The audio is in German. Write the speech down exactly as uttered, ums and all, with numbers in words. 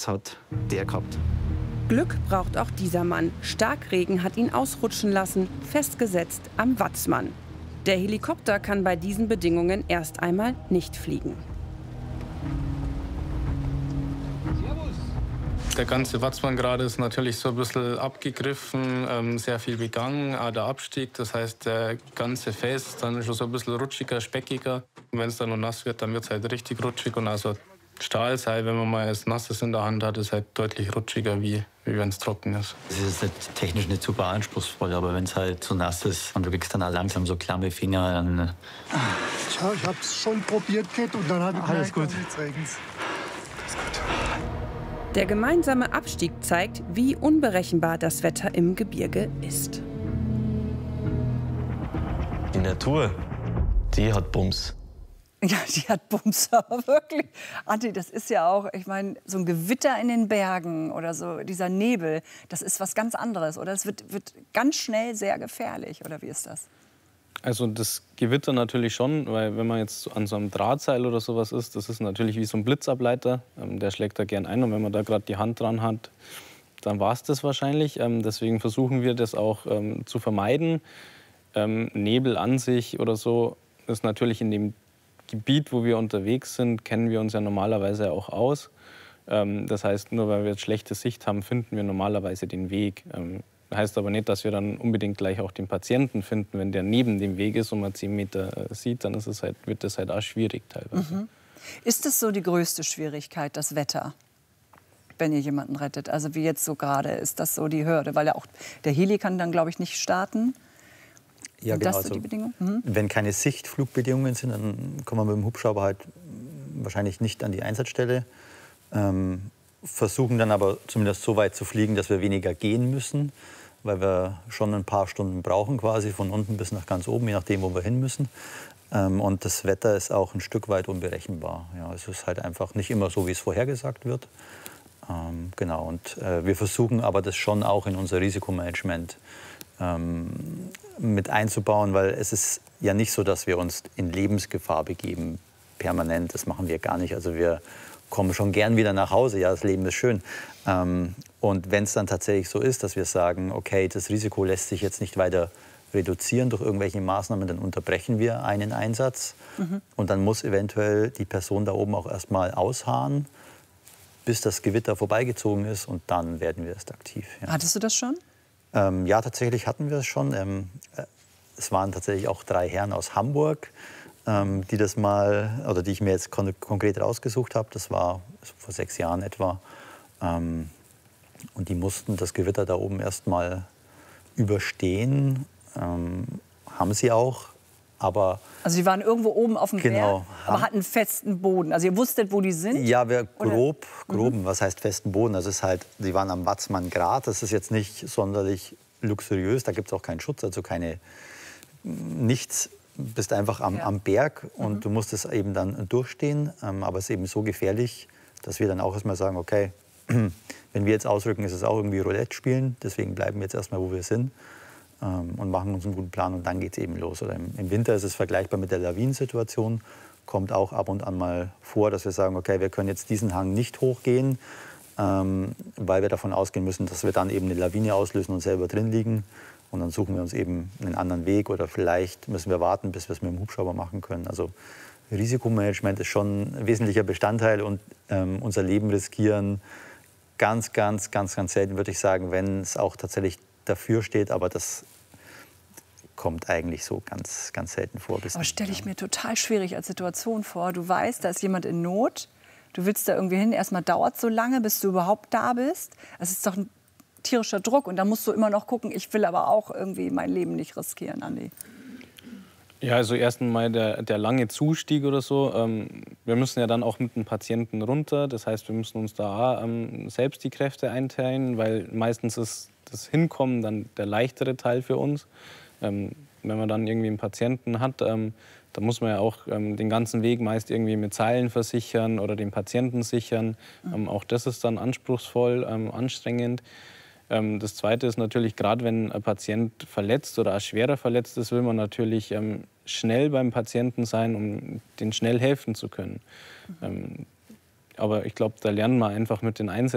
das hat der gehabt. Glück braucht auch dieser Mann. Starkregen hat ihn ausrutschen lassen, festgesetzt am Watzmann. Der Helikopter kann bei diesen Bedingungen erst einmal nicht fliegen. Der ganze Watzmann gerade ist natürlich so ein bisschen abgegriffen, ähm, sehr viel begangen, auch der Abstieg. Das heißt, der ganze Fels ist dann schon so ein bisschen rutschiger, speckiger. Und wenn es dann noch nass wird, dann wird es halt richtig rutschig. Und also Stahlseil, wenn man mal was Nasses in der Hand hat, ist halt deutlich rutschiger, wie, wie wenn es trocken ist. Es ist nicht, technisch nicht super anspruchsvoll, aber wenn es halt so nass ist und du kriegst dann auch langsam so klamme Finger, dann... Ja, ich habe es schon probiert, Kit, und dann habe ich Alles gut. Der gemeinsame Abstieg zeigt, wie unberechenbar das Wetter im Gebirge ist. Die Natur, die hat Bums. Ja, die hat Bums, aber wirklich. Antti, das ist ja auch, ich meine, so ein Gewitter in den Bergen oder so, dieser Nebel, das ist was ganz anderes, oder? Es wird, wird ganz schnell sehr gefährlich, oder wie ist das? Also das Gewitter natürlich schon, weil wenn man jetzt an so einem Drahtseil oder sowas ist, das ist natürlich wie so ein Blitzableiter, ähm, der schlägt da gern ein und wenn man da gerade die Hand dran hat, dann war es das wahrscheinlich. Ähm, deswegen versuchen wir das auch ähm, zu vermeiden. Ähm, Nebel an sich oder so ist natürlich in dem Gebiet, wo wir unterwegs sind, kennen wir uns ja normalerweise auch aus. Ähm, das heißt, nur weil wir jetzt schlechte Sicht haben, finden wir normalerweise den Weg. Ähm, Heißt aber nicht, dass wir dann unbedingt gleich auch den Patienten finden. Wenn der neben dem Weg ist und man zehn Meter sieht, dann ist es halt, wird das halt auch schwierig teilweise. Mhm. Ist das so die größte Schwierigkeit, das Wetter, wenn ihr jemanden rettet? Also wie jetzt so gerade, ist das so die Hürde? Weil ja auch der Heli kann dann, glaube ich, nicht starten. Ja, sind genau. das so die Bedingungen? Mhm. Wenn keine Sichtflugbedingungen sind, dann kommen wir mit dem Hubschrauber halt wahrscheinlich nicht an die Einsatzstelle. Ähm, versuchen dann aber zumindest so weit zu fliegen, dass wir weniger gehen müssen, weil wir schon ein paar Stunden brauchen, quasi von unten bis nach ganz oben, je nachdem, wo wir hin müssen. Ähm, und das Wetter ist auch ein Stück weit unberechenbar. Ja, es ist halt einfach nicht immer so, wie es vorhergesagt wird. Ähm, genau, und äh, wir versuchen aber das schon auch in unser Risikomanagement ähm, mit einzubauen, weil es ist ja nicht so, dass wir uns in Lebensgefahr begeben, permanent. Das machen wir gar nicht. Also wir kommen schon gern wieder nach Hause. Ja, das Leben ist schön. Ähm, und wenn es dann tatsächlich so ist, dass wir sagen, okay, das Risiko lässt sich jetzt nicht weiter reduzieren durch irgendwelche Maßnahmen, dann unterbrechen wir einen Einsatz. Mhm. Und dann muss eventuell die Person da oben auch erst mal ausharren, bis das Gewitter vorbeigezogen ist. Und dann werden wir erst aktiv. Ja. Hattest du das schon? Ähm, ja, tatsächlich hatten wir es schon. Ähm, äh, es waren tatsächlich auch drei Herren aus Hamburg, die das mal, oder die ich mir jetzt kon konkret rausgesucht habe. Das war vor sechs Jahren etwa. Ähm, und die mussten das Gewitter da oben erst mal überstehen. Ähm, haben sie auch, aber... Also sie waren irgendwo oben auf dem genau, Berg, aber hatten festen Boden. Also ihr wusstet, wo die sind? Ja, wir grob, oder? groben, mhm. was heißt festen Boden? Das ist halt, die waren am Watzmann-Grat. Das ist jetzt nicht sonderlich luxuriös. Da gibt es auch keinen Schutz, also keine, nichts. Bist einfach am, ja. am Berg und mhm. du musst es eben dann durchstehen. Ähm, aber es ist eben so gefährlich, dass wir dann auch erstmal sagen, okay, wenn wir jetzt ausrücken, ist es auch irgendwie Roulette spielen. Deswegen bleiben wir jetzt erstmal, wo wir sind ähm, und machen uns einen guten Plan und dann geht es eben los. Oder im, im Winter ist es vergleichbar mit der Lawinensituation. Kommt auch ab und an mal vor, dass wir sagen, okay, wir können jetzt diesen Hang nicht hochgehen, ähm, weil wir davon ausgehen müssen, dass wir dann eben eine Lawine auslösen und selber drin liegen. Und dann suchen wir uns eben einen anderen Weg oder vielleicht müssen wir warten, bis wir es mit dem Hubschrauber machen können. Also Risikomanagement ist schon ein wesentlicher Bestandteil und ähm, unser Leben riskieren ganz, ganz, ganz, ganz selten, würde ich sagen, wenn es auch tatsächlich dafür steht. Aber das kommt eigentlich so ganz, ganz selten vor. Aber stelle ich mir total schwierig als Situation vor. Du weißt, da ist jemand in Not. Du willst da irgendwie hin. Erstmal dauert es so lange, bis du überhaupt da bist. Es ist doch ein tierischer Druck. Und da musst du immer noch gucken, ich will aber auch irgendwie mein Leben nicht riskieren, Andi. Ja, also erst einmal der, der lange Zustieg oder so. Ähm, wir müssen ja dann auch mit dem Patienten runter. Das heißt, wir müssen uns da ähm, selbst die Kräfte einteilen, weil meistens ist das Hinkommen dann der leichtere Teil für uns. Ähm, wenn man dann irgendwie einen Patienten hat, ähm, da muss man ja auch ähm, den ganzen Weg meist irgendwie mit Seilen versichern oder den Patienten sichern. Ähm, auch das ist dann anspruchsvoll, ähm, anstrengend. Das Zweite ist natürlich, gerade wenn ein Patient verletzt oder auch schwerer verletzt ist, will man natürlich ähm, schnell beim Patienten sein, um den schnell helfen zu können. Ähm, aber ich glaube, da lernen wir einfach mit den Einsätzen.